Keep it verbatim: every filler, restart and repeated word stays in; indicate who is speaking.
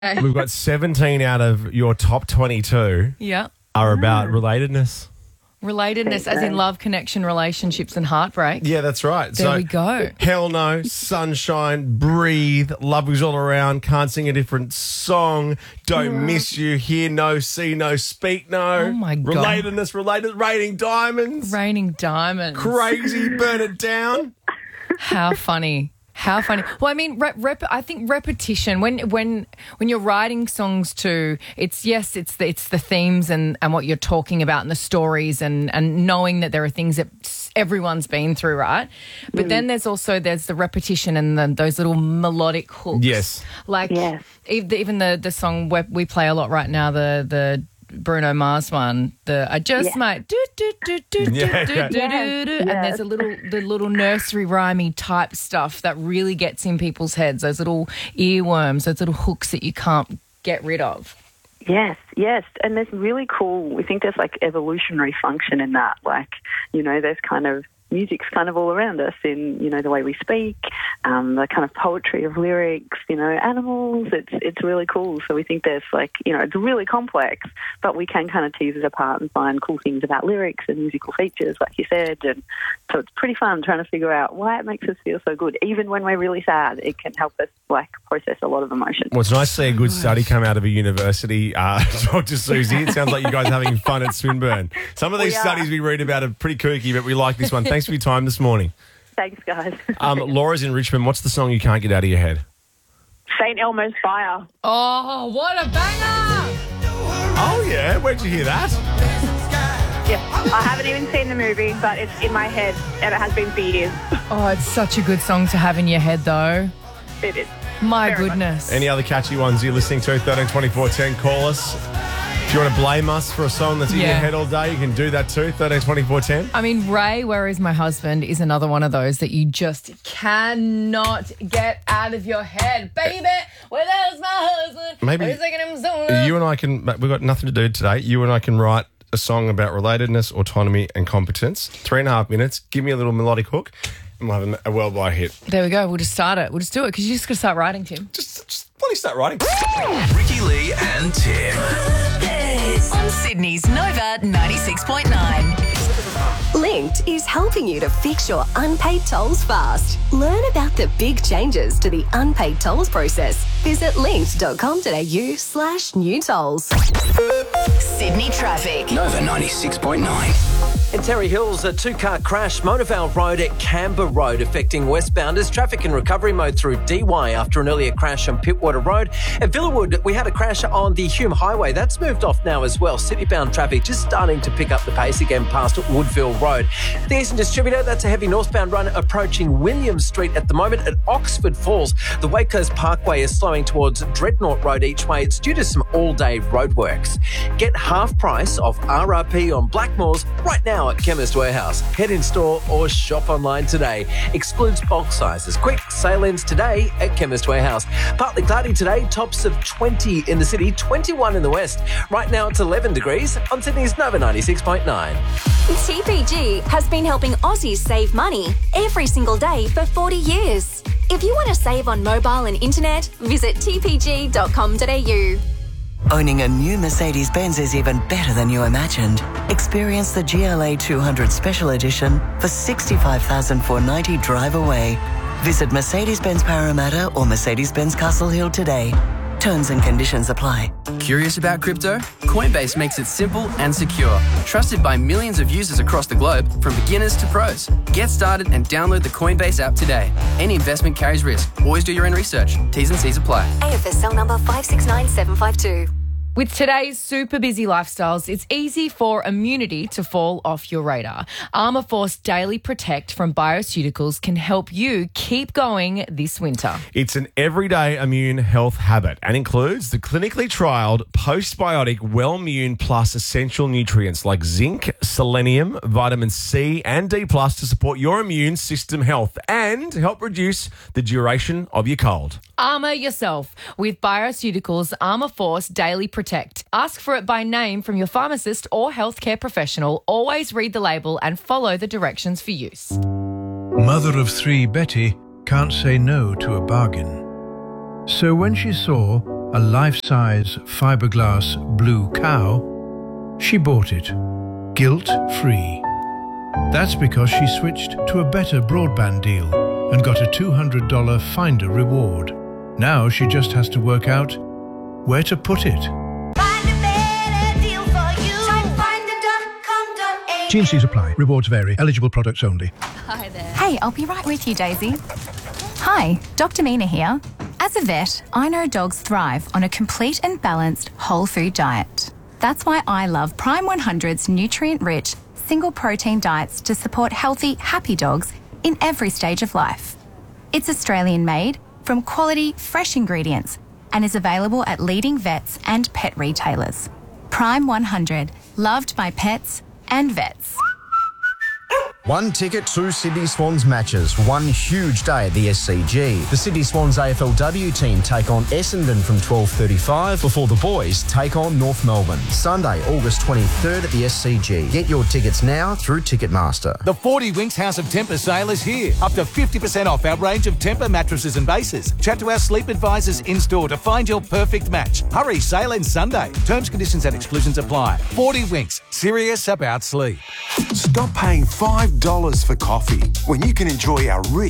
Speaker 1: We've got seventeen out of your top twenty-two
Speaker 2: Yeah.
Speaker 1: are about relatedness.
Speaker 2: Relatedness, as in love, connection, relationships, and heartbreak.
Speaker 1: Yeah, that's right.
Speaker 2: There
Speaker 1: so,
Speaker 2: we go.
Speaker 1: Hell No, Sunshine, Breathe, Love Was All Around, Can't Sing a Different Song, Don't Miss You, Hear No, See No, Speak No.
Speaker 2: Oh, my God.
Speaker 1: Relatedness, related, Raining Diamonds.
Speaker 2: Raining Diamonds.
Speaker 1: Crazy, Burn It Down.
Speaker 2: How funny. How funny. Well, I mean, rep, rep, I think repetition, when when when you're writing songs too, it's, yes, it's the, it's the themes and, and what you're talking about and the stories and, and knowing that there are things that everyone's been through, right? But mm. then there's also, there's the repetition and the, those little melodic hooks.
Speaker 1: Yes.
Speaker 2: Like
Speaker 3: yes.
Speaker 2: even the, the song we, we play a lot right now, the the Bruno Mars one, the I just
Speaker 3: yeah.
Speaker 2: might do do do do do
Speaker 1: Yeah.
Speaker 2: do do do,
Speaker 3: Yes,
Speaker 2: do,
Speaker 3: yes.
Speaker 2: and there's a little the little nursery rhymey type stuff that really gets in people's heads. Those little earworms, those little hooks that you can't get rid of.
Speaker 3: Yes, yes. And there's really cool, we think there's like evolutionary function in that. Like, you know, there's kind of, music's kind of all around us in, you know, the way we speak, um, the kind of poetry of lyrics, you know, animals. It's it's really cool. So we think there's like, you know, it's really complex, but we can kind of tease it apart and find cool things about lyrics and musical features, like you said. And so it's pretty fun trying to figure out why it makes us feel so good. Even when we're really sad, it can help us like process a lot of emotion.
Speaker 1: Well, it's nice to see a good study come out of a university. Uh, Doctor Susie, it sounds like you guys are having fun at Swinburne. Some of these studies we read about are pretty kooky, but we like this one. Thanks for your time this morning.
Speaker 3: Thanks, guys.
Speaker 1: Um, Laura's in Richmond. What's the song you can't get out of your head?
Speaker 4: Saint Elmo's Fire.
Speaker 2: Oh, what a banger!
Speaker 1: Oh, yeah. Where'd you hear that?
Speaker 4: Yeah, I haven't even seen the movie, but it's in my head, and it has been for years.
Speaker 2: Oh, it's such a good song to have in your head, though.
Speaker 4: It is.
Speaker 2: My
Speaker 4: Very
Speaker 2: goodness.
Speaker 1: Any other catchy ones you're listening to? thirteen twenty-four ten. Call us. If you want to blame us for a song that's in
Speaker 2: Yeah.
Speaker 1: your head all day, you can do that too. thirteen twenty-four ten.
Speaker 2: I mean, Ray, Where Is My Husband is another one of those that you just cannot get out of your head. Baby, where's my husband?
Speaker 1: Maybe
Speaker 2: Where's taking him so long?
Speaker 1: You and I can, we've got nothing to do today. You and I can write a song about relatedness, autonomy and competence. Three and a half minutes. Give me a little melodic hook and we'll have a, a worldwide hit.
Speaker 2: There we go. We'll just start it. We'll just do it because you just got to start writing, Tim.
Speaker 1: Just, just bloody start writing.
Speaker 5: Ricky Lee and Tim.
Speaker 6: On Sydney's Nova ninety-six point nine.
Speaker 7: Linked is helping you to fix your unpaid tolls fast. Learn about the big changes to the unpaid tolls process. Visit linked.com.au slash new tolls.
Speaker 6: Sydney traffic.
Speaker 5: Nova ninety-six point nine.
Speaker 8: In Terry Hills, a two-car crash, Monavale Road at Canberra Road, affecting westbounders. Traffic in recovery mode through D Y after an earlier crash on Pittwater Road. At Villawood, we had a crash on the Hume Highway. That's moved off now as well. City-bound traffic just starting to pick up the pace again past Woodville Road. The Eastern Distributor, that's a heavy northbound run approaching William Street at the moment. At Oxford Falls, the Waicoast Parkway is slowing towards Dreadnought Road each way. It's due to some all-day roadworks. Get half price off R R P on Blackmores right now at Chemist Warehouse. Head in store or shop online today. Excludes bulk sizes. Quick sale ends today at Chemist Warehouse. Partly cloudy today, tops of twenty in the city, twenty-one in the west. Right now it's eleven degrees on Sydney's Nova ninety-six point nine.
Speaker 7: T P G has been helping Aussies save money every single day for forty years. If you want to save on mobile and internet, visit t p g dot com dot a u.
Speaker 9: Owning a new Mercedes-Benz is even better than you imagined. Experience the G L A two hundred Special Edition for sixty-five thousand four hundred ninety dollars drive away. Visit Mercedes-Benz Parramatta or Mercedes-Benz Castle Hill today. Terms and conditions apply.
Speaker 10: Curious about crypto? Coinbase makes it simple and secure. Trusted by millions of users across the globe, from beginners to pros. Get started and download the Coinbase app today. Any investment carries risk. Always do your own research. T's and C's apply.
Speaker 7: A F S L number five six nine seven five two.
Speaker 2: With today's super busy lifestyles, it's easy for immunity to fall off your radar. Armour Force Daily Protect from Bioceuticals can help you keep going this winter.
Speaker 1: It's an everyday immune health habit and includes the clinically trialled postbiotic Wellmune Plus essential nutrients like zinc, selenium, vitamin C and D plus to support your immune system health and help reduce the duration of your cold.
Speaker 2: Armour yourself with Bioceuticals Armour Force Daily Protect. Ask for it by name from your pharmacist or healthcare professional. Always read the label and follow the directions for use.
Speaker 11: Mother of three Betty can't say no to a bargain. So when she saw a life-size fiberglass blue cow, she bought it, guilt-free. That's because she switched to a better broadband deal and got a two hundred dollars Finder reward. Now she just has to work out where to put it. T and C's apply. Rewards vary. Eligible products only.
Speaker 12: Hi there. Hey, I'll be right with you, Daisy. Hi, Doctor Mina here. As a vet, I know dogs thrive on a complete and balanced whole food diet. That's why I love Prime one hundred's nutrient-rich, single-protein diets to support healthy, happy dogs in every stage of life. It's Australian-made, from quality, fresh ingredients, and is available at leading vets and pet retailers. Prime one hundred, loved by pets and vets.
Speaker 13: One ticket, two Sydney Swans matches, one huge day at the S C G. The Sydney Swans A F L W team take on Essendon from twelve thirty-five before the boys take on North Melbourne. Sunday, August twenty-third at the S C G. Get your tickets now through Ticketmaster.
Speaker 14: The forty Winks House of Tempur sale is here. Up to fifty percent off our range of Tempur mattresses and bases. Chat to our sleep advisors in-store to find your perfect match. Hurry, sale ends Sunday. Terms, conditions and exclusions apply. forty Winks, serious about sleep.
Speaker 15: Stop paying five dollars for coffee when you can enjoy our rich